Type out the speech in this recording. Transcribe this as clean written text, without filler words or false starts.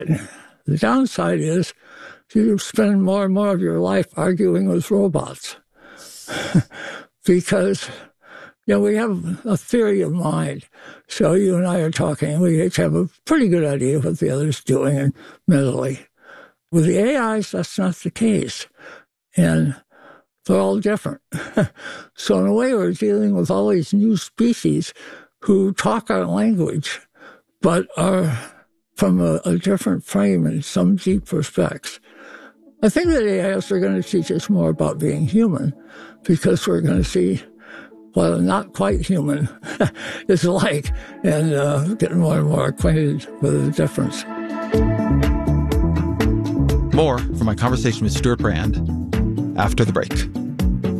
The downside is you spend more and more of your life arguing with robots because, we have a theory of mind. So you and I are talking, we each have a pretty good idea of what the other's doing mentally. With the AIs, that's not the case. And they're all different. So in a way, we're dealing with all these new species who talk our language, but are from a different frame in some deep respects. I think that AIs are going to teach us more about being human because we're going to see what a not quite human is like and getting more and more acquainted with the difference. More from my conversation with Stewart Brand after the break.